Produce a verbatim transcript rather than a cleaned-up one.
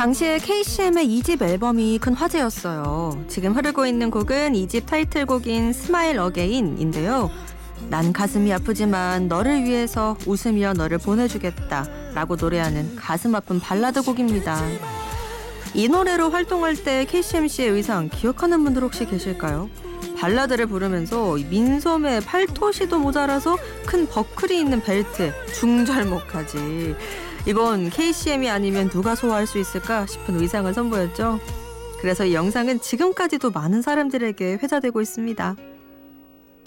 당시에 케이씨엠의 이 집 앨범이 큰 화제였어요. 지금 흐르고 있는 곡은 이 집 타이틀곡인 스마일 어게인인데요. 난 가슴이 아프지만 너를 위해서 웃으며 너를 보내주겠다 라고 노래하는 가슴 아픈 발라드 곡입니다. 이 노래로 활동할 때 케이씨엠씨의 의상 기억하는 분들 혹시 계실까요? 발라드를 부르면서 민소매 팔토시도 모자라서 큰 버클이 있는 벨트, 중절모까지. 이건 케이씨엠이 아니면 누가 소화할 수 있을까 싶은 의상을 선보였죠. 그래서 이 영상은 지금까지도 많은 사람들에게 회자되고 있습니다.